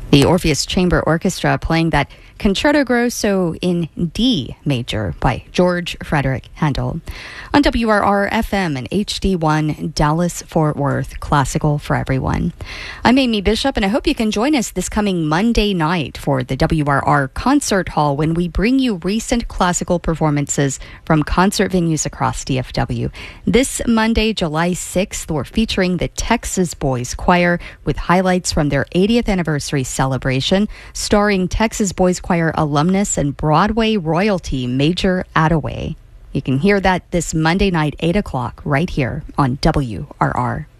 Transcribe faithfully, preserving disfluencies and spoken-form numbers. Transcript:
The Orpheus Chamber Orchestra playing that Concerto Grosso in D major by George Frederick Handel. On W R R F M and H D one, Dallas-Fort Worth, classical for everyone. I'm Amy Bishop, and I hope you can join us this coming Monday night for the W R R Concert Hall when we bring you recent classical performances from concert venues across D F W. This Monday, July sixth, we're featuring the Texas Boys Choir with highlights from their eightieth anniversary celebration, starring Texas Boys Choir alumnus and Broadway royalty Major Attaway. You can hear that this Monday night, eight o'clock, right here on W R R.